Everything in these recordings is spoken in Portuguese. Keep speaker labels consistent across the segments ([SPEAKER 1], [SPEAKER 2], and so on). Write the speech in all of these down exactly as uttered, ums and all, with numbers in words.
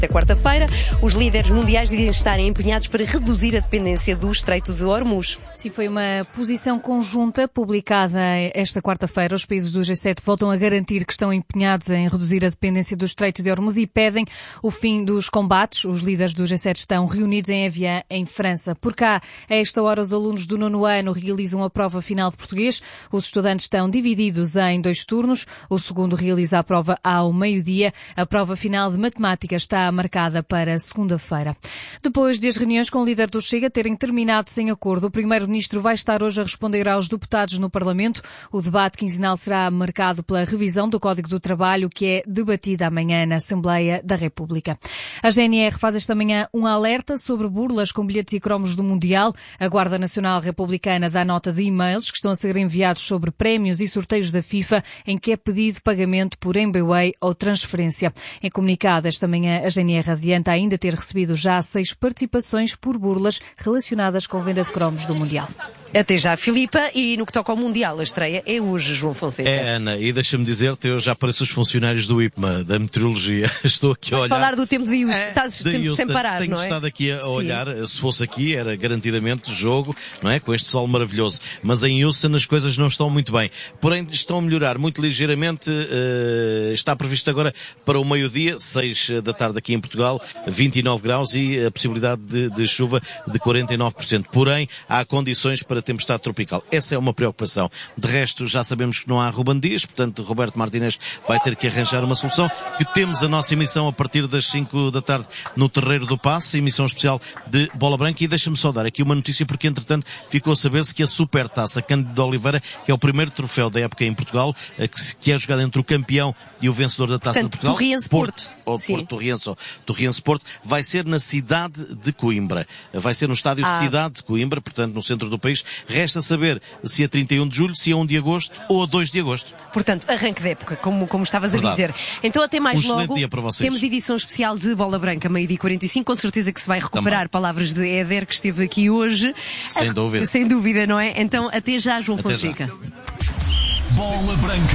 [SPEAKER 1] Até quarta-feira, os líderes mundiais dizem estarem empenhados para reduzir a dependência do Estreito de Hormuz.
[SPEAKER 2] Sim, foi uma posição conjunta publicada esta quarta-feira. Os países do G sete voltam a garantir que estão empenhados em reduzir a dependência do Estreito de Hormuz e pedem o fim dos combates. Os líderes do G sete estão reunidos em Evian, em França. Por cá, a esta hora, os alunos do nono ano realizam a prova final de português. Os estudantes estão divididos em dois turnos. O segundo realiza a prova ao meio-dia. A prova final de matemática está marcada para segunda-feira. Depois de as reuniões com o líder do Chega terem terminado sem acordo, o primeiro-ministro vai estar hoje a responder aos deputados no Parlamento. O debate quinzenal será marcado pela revisão do Código do Trabalho, que é debatida amanhã na Assembleia da República. A G N R faz esta manhã um alerta sobre burlas com bilhetes e cromos do Mundial. A Guarda Nacional Republicana dá nota de e-mails que estão a ser enviados sobre prémios e sorteios da FIFA, em que é pedido pagamento por M B W A Y ou transferência. Em comunicado esta manhã, a G N R adianta ainda ter recebido já seis participações por burlas relacionadas com venda de cromos do Mundial.
[SPEAKER 1] Até já, Filipa, e no que toca ao Mundial, a estreia é hoje, João Fonseca.
[SPEAKER 3] É, Ana, e deixa-me dizer-te, eu já pareço os funcionários do I P M A, da meteorologia. Estou aqui a olhar...
[SPEAKER 1] Vais falar do tempo de Houston, é, estás sempre
[SPEAKER 3] Houston.
[SPEAKER 1] sem parar,
[SPEAKER 3] Tenho
[SPEAKER 1] não é?
[SPEAKER 3] Tenho estado aqui a olhar, sim. Se fosse aqui era garantidamente jogo, não é? Com este sol maravilhoso. Mas em Houston as coisas não estão muito bem. Porém, estão a melhorar muito ligeiramente. Uh, está previsto agora para o meio-dia, seis da tarde aqui em Portugal, vinte e nove graus e a possibilidade de, de chuva de quarenta e nove por cento. Porém, há condições para tempestade tropical. Essa é uma preocupação. De resto, já sabemos que não há Ruben Dias, portanto, Roberto Martínez vai ter que arranjar uma solução. Que temos a nossa emissão a partir das cinco da tarde no Terreiro do Passe, emissão especial de Bola Branca. E deixa-me só dar aqui uma notícia, porque entretanto ficou a saber-se que a Supertaça Cândido de Oliveira, que é o primeiro troféu da época em Portugal, que é jogado entre o campeão e o vencedor da Taça
[SPEAKER 1] portanto,
[SPEAKER 3] de Portugal,
[SPEAKER 1] Torriense Porto,
[SPEAKER 3] ou Porto Torriense, ou Torriense Porto, vai ser na cidade de Coimbra. Vai ser no estádio
[SPEAKER 1] ah.
[SPEAKER 3] de Cidade de Coimbra, portanto no centro do país. Resta saber se a trinta e um de julho, se a um de agosto ou a dois de agosto.
[SPEAKER 1] Portanto, arranque de época, como, como estavas
[SPEAKER 3] Verdade.
[SPEAKER 1] a dizer. Então até mais
[SPEAKER 3] um
[SPEAKER 1] logo.
[SPEAKER 3] Dia para vocês.
[SPEAKER 1] Temos edição especial de Bola Branca, meio-dia e quarenta e cinco. Com certeza que se vai recuperar Também. palavras de Éder, que esteve aqui hoje.
[SPEAKER 3] Sem dúvida.
[SPEAKER 1] Sem dúvida, não é? Então até já, João
[SPEAKER 3] até
[SPEAKER 1] Fonseca.
[SPEAKER 4] Já. Bola Branca.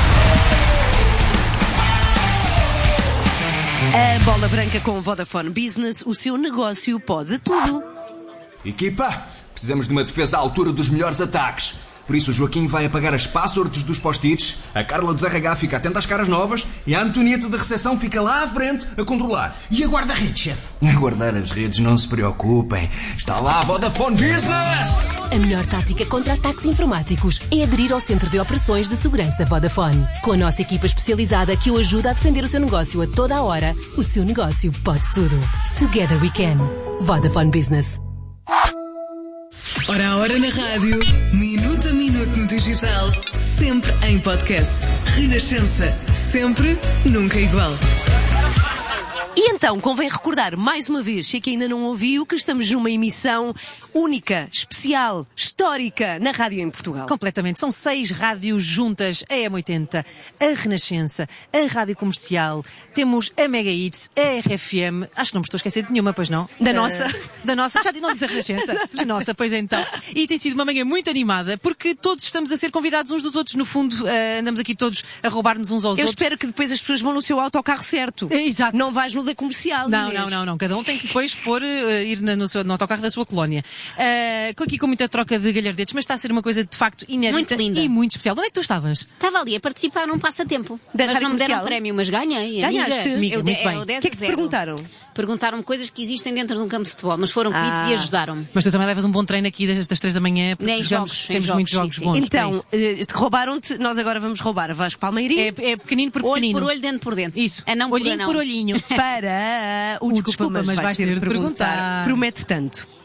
[SPEAKER 1] A Bola Branca com Vodafone Business, o seu negócio pode tudo.
[SPEAKER 5] Equipa, precisamos de uma defesa à altura dos melhores ataques. Por isso o Joaquim vai apagar as passwords dos post-its, a Carla dos R H fica atenta às caras novas e a Antonieta da recepção fica lá à frente a controlar.
[SPEAKER 4] E a guarda-redes, chefe?
[SPEAKER 5] A guardar as redes, não se preocupem. Está lá a Vodafone Business!
[SPEAKER 6] A melhor tática contra ataques informáticos é aderir ao Centro de Operações de Segurança Vodafone. Com a nossa equipa especializada que o ajuda a defender o seu negócio a toda a hora, o seu negócio pode tudo. Together we can. Vodafone Business.
[SPEAKER 7] Hora a hora na rádio, minuto a minuto no digital, sempre em podcast. Renascença, sempre, nunca igual.
[SPEAKER 1] E então, convém recordar mais uma vez, se é que ainda não ouviu, que estamos numa emissão única, especial, histórica na rádio em Portugal.
[SPEAKER 8] Completamente. São seis rádios juntas, a M oitenta, a Renascença, a Rádio Comercial, temos a Mega Hits, a R F M, acho que não me estou a esquecer de nenhuma, pois não?
[SPEAKER 1] Da
[SPEAKER 8] uh,
[SPEAKER 1] nossa.
[SPEAKER 8] Da nossa, já não disse a Renascença, a nossa, pois então. E tem sido uma manhã muito animada, porque todos estamos a ser convidados uns dos outros, no fundo, uh, andamos aqui todos a roubar-nos uns aos
[SPEAKER 1] Eu
[SPEAKER 8] outros.
[SPEAKER 1] Eu espero que depois as pessoas vão no seu autocarro certo.
[SPEAKER 8] É, exato.
[SPEAKER 1] Não vais no da Comercial.
[SPEAKER 8] Não, não, não, não. Cada um tem que depois pôr, uh, ir na, no, seu, no autocarro da sua colónia. Uh, aqui com muita troca de galhardetes, mas está a ser uma coisa de facto inédita
[SPEAKER 9] muito linda.
[SPEAKER 8] E muito especial. Onde é que tu estavas?
[SPEAKER 9] Estava ali a participar num passatempo.
[SPEAKER 1] Da
[SPEAKER 9] mas
[SPEAKER 1] Rádio
[SPEAKER 9] não me deram
[SPEAKER 1] Comercial?
[SPEAKER 9] prémio, mas ganhei.
[SPEAKER 1] Ganhaste?
[SPEAKER 8] Amiga,
[SPEAKER 9] eu,
[SPEAKER 8] muito
[SPEAKER 9] de,
[SPEAKER 8] bem.
[SPEAKER 9] eu
[SPEAKER 1] O que é que te perguntaram?
[SPEAKER 9] Perguntaram-me coisas que existem dentro de um campo de futebol, mas foram queridos
[SPEAKER 1] Ah.
[SPEAKER 9] e ajudaram-me.
[SPEAKER 8] Mas tu também levas um bom treino aqui das, das três da manhã, porque
[SPEAKER 9] Nem
[SPEAKER 8] jogamos,
[SPEAKER 9] jogos,
[SPEAKER 8] temos
[SPEAKER 9] em
[SPEAKER 8] muitos
[SPEAKER 9] jogos,
[SPEAKER 8] jogos
[SPEAKER 9] sim, sim.
[SPEAKER 8] bons.
[SPEAKER 1] Então, uh, roubaram-te, nós agora vamos roubar a Vasco Palmeirinho.
[SPEAKER 8] É, é pequenino por
[SPEAKER 9] Olho
[SPEAKER 8] pequenino.
[SPEAKER 9] por olho, dente por dente.
[SPEAKER 8] Isso.
[SPEAKER 9] A não
[SPEAKER 8] olhinho
[SPEAKER 9] por, não.
[SPEAKER 8] por olhinho.
[SPEAKER 1] Para o
[SPEAKER 8] O
[SPEAKER 1] desculpa,
[SPEAKER 8] desculpa,
[SPEAKER 1] mas,
[SPEAKER 8] mas
[SPEAKER 1] vais ter de perguntar.
[SPEAKER 8] perguntar.
[SPEAKER 1] Promete tanto.